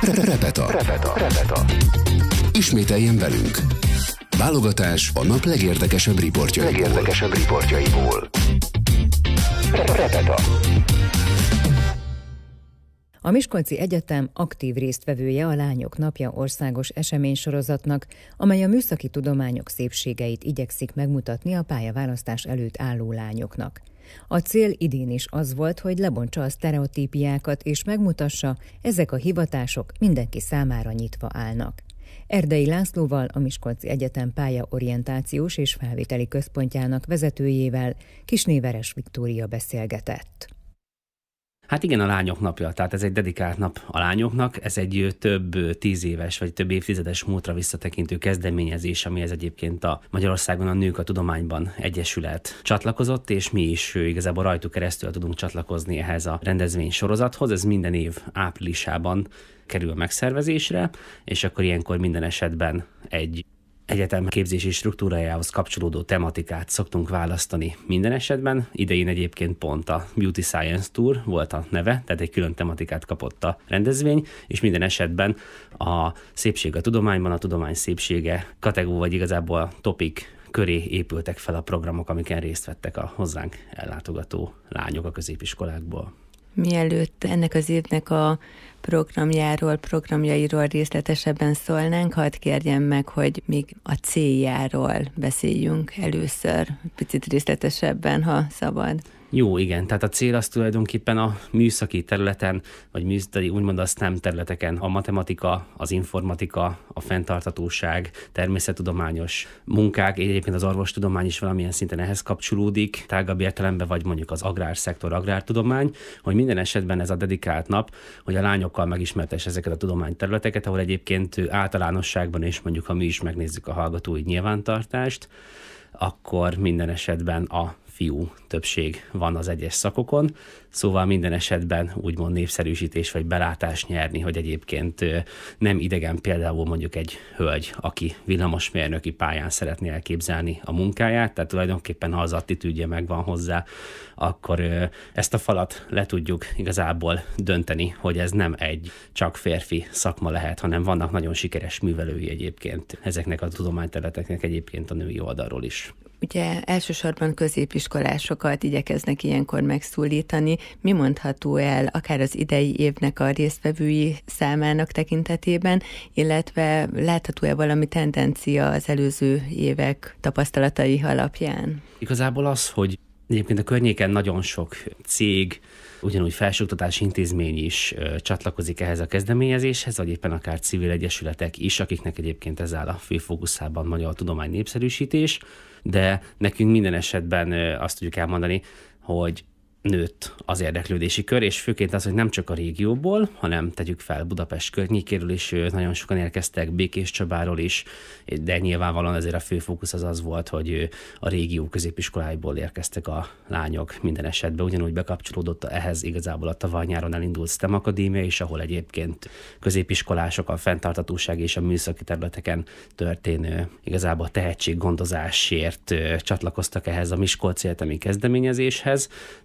Repeta. Ismételjen velünk. Válogatás a nap legérdekesebb riportjaiból. Repeta. A Miskolci Egyetem aktív résztvevője a Lányok Napja országos eseménysorozatnak, amely a műszaki tudományok szépségeit igyekszik megmutatni a pályaválasztás előtt álló lányoknak. A cél idén is az volt, hogy lebontsa a sztereotípiákat és megmutassa, ezek a hivatások mindenki számára nyitva állnak. Erdei Lászlóval, a Miskolci Egyetem pályaorientációs és felvételi központjának vezetőjével, Kisné Veres Viktória beszélgetett. Hát igen, a Lányok Napja, tehát ez egy dedikált nap a lányoknak, ez egy több 10 éves vagy több évtizedes múltra visszatekintő kezdeményezés, amihez egyébként a Magyarországon a Nők a Tudományban Egyesület csatlakozott, és mi is igazából rajtuk keresztül tudunk csatlakozni ehhez a rendezvénysorozathoz. Ez minden év áprilisában kerül megszervezésre, és akkor ilyenkor minden esetben egy egyetem képzési struktúrájához kapcsolódó tematikát szoktunk választani minden esetben. Idején egyébként pont a Beauty Science Tour volt a neve, tehát egy külön tematikát kapott a rendezvény, és minden esetben a szépség a tudományban, a tudomány szépsége kategória, vagy igazából a topik köré épültek fel a programok, amiken részt vettek a hozzánk ellátogató lányok a középiskolákból. Mielőtt ennek az évnek a programjairól részletesebben szólnánk, hadd kérjem meg, hogy még a céljáról beszéljünk először, picit részletesebben, ha szabad. Jó, igen, tehát a cél az tulajdonképpen a műszaki területen, vagy úgymond a STEM területeken a matematika, az informatika, a fenntarthatóság, természettudományos munkák, egyébként az orvostudomány is valamilyen szinten ehhez kapcsolódik, tágabb értelemben, vagy mondjuk az agrárszektor, agrártudomány, hogy minden esetben ez a dedikált nap, hogy a lányokkal megismertesse ezeket a tudományterületeket, ahol egyébként általánosságban és mondjuk, ha mi is megnézzük a hallgatói nyilvántartást, akkor minden esetben a fiú többség van az egyes szakokon, szóval minden esetben úgymond népszerűsítés vagy belátást nyerni, hogy egyébként nem idegen például mondjuk egy hölgy, aki villamosmérnöki pályán szeretné elképzelni a munkáját, tehát tulajdonképpen ha az attitűdje megvan hozzá, akkor ezt a falat le tudjuk igazából dönteni, hogy ez nem egy csak férfi szakma lehet, hanem vannak nagyon sikeres művelői egyébként ezeknek a tudományterületeknek egyébként a női oldalról is. Ugye elsősorban középiskolásokat igyekeznek ilyenkor megszólítani. Mi mondható el akár az idei évnek a résztvevői számának tekintetében, illetve látható-e valami tendencia az előző évek tapasztalatai alapján? Igazából az, hogy egyébként a környéken nagyon sok cég, ugyanúgy felsőoktatási intézmény is csatlakozik ehhez a kezdeményezéshez, vagy éppen akár civil egyesületek is, akiknek egyébként ez áll a fő fókuszában magyar tudomány népszerűsítés, de nekünk minden esetben azt tudjuk elmondani, hogy nőtt az érdeklődési kör, és főként az, hogy nem csak a régióból, hanem tegyük fel Budapest környékéről is, nagyon sokan érkeztek, Békéscsabáról is, de nyilvánvalóan ezért a fő fókusz az volt, hogy a régió középiskoláiból érkeztek a lányok minden esetben. Ugyanúgy bekapcsolódott ehhez igazából a tavaly nyáron elindult STEM Akadémia is, ahol egyébként középiskolások a fenntarthatóság és a műszaki területeken történő igazából tehetséggondozásért csatlakoztak ehhez a Miskolci Egyetemi kezdeményezéshez.